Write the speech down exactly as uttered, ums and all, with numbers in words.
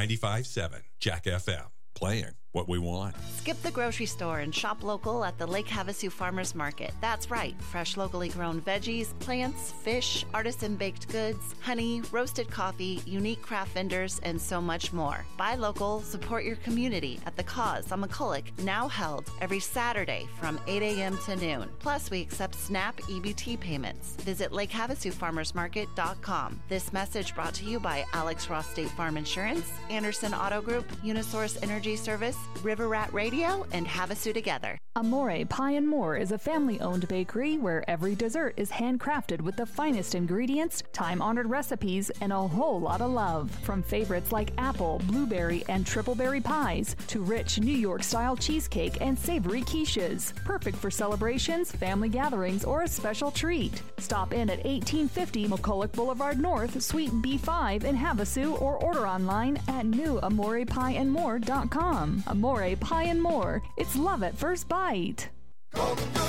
ninety-five point seven Jack F M. Playing what we want. Skip the grocery store and shop local at the Lake Havasu Farmers Market. That's right. Fresh, locally grown veggies, plants, fish, artisan baked goods, honey, roasted coffee, unique craft vendors, and so much more. Buy local, support your community at The Cause on McCulloch, now held every Saturday from eight a.m. to noon. Plus, we accept SNAP E B T payments. Visit lake havasu farmers market dot com. This message brought to you by Alex Ross State Farm Insurance, Anderson Auto Group, Unisource Energy Service, River Rat Radio, and Havasu Together. Amore Pie and More is a family-owned bakery where every dessert is handcrafted with the finest ingredients, time-honored recipes, and a whole lot of love. From favorites like apple, blueberry, and triple berry pies to rich New York-style cheesecake and savory quiches. Perfect for celebrations, family gatherings, or a special treat. Stop in at eighteen fifty McCulloch Boulevard North, Suite B five in Havasu, or order online at new amore pie and more dot com. Amore Pie and More. It's love at first bite.